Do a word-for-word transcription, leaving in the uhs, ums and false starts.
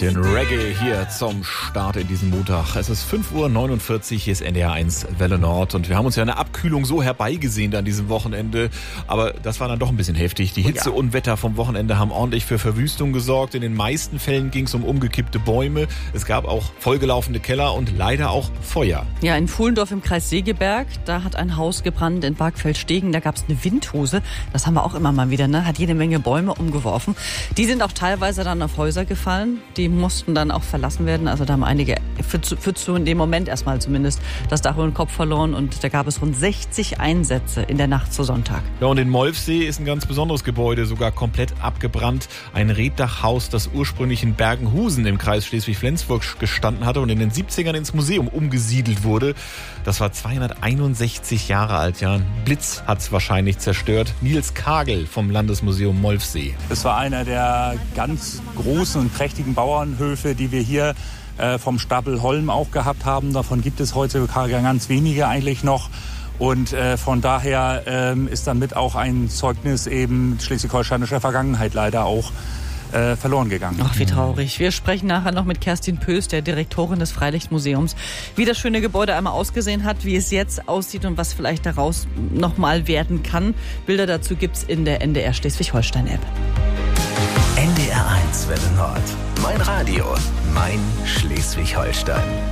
bisschen Reggae hier zum Start in diesem Montag. Es ist fünf Uhr neunundvierzig, hier ist N D R eins Welle Nord und wir haben uns ja eine Abkühlung so herbeigesehnt an diesem Wochenende, aber das war dann doch ein bisschen heftig. Die Hitze ja. und Wetter vom Wochenende haben ordentlich für Verwüstung gesorgt. In den meisten Fällen ging es um umgekippte Bäume. Es gab auch vollgelaufene Keller und leider auch Feuer. Ja, in Fuhlendorf im Kreis Segeberg, da hat ein Haus gebrannt. In Bargfeld-Stegen, da gab es eine Windhose. Das haben wir auch immer mal wieder, ne? Hat jede Menge Bäume umgeworfen. Die sind auch teilweise dann auf Häuser gefallen. Die mussten dann auch verlassen werden. Also da haben einige für, für zu in dem Moment erstmal zumindest das Dach über den Kopf verloren. Und da gab es rund sechzig Einsätze in der Nacht zu Sonntag. Ja, und in Molfsee ist ein ganz besonderes Gebäude sogar komplett abgebrannt. Ein Reetdachhaus, das ursprünglich in Bergenhusen im Kreis Schleswig-Flensburg gestanden hatte und in den siebzigern ins Museum umgesiedelt wurde. Das war zweihunderteinundsechzig Jahre alt. Ja, ein Blitz hat es wahrscheinlich zerstört. Nils Kagel vom Landesmuseum Molfsee. Es war einer der ganz großen und prächtigen Bauernhöfe, die wir hier äh, vom Stapel Holm auch gehabt haben. Davon gibt es heute ganz wenige eigentlich noch. Und äh, von daher ähm, ist damit auch ein Zeugnis eben schleswig-holsteinischer Vergangenheit leider auch äh, verloren gegangen. Ach, wie traurig. Wir sprechen nachher noch mit Kerstin Pöß, der Direktorin des Freilichtmuseums, wie das schöne Gebäude einmal ausgesehen hat, wie es jetzt aussieht und was vielleicht daraus nochmal werden kann. Bilder dazu gibt's in der N D R Schleswig-Holstein-App. N D R eins Welle Nord. Mein Radio, mein Schleswig-Holstein.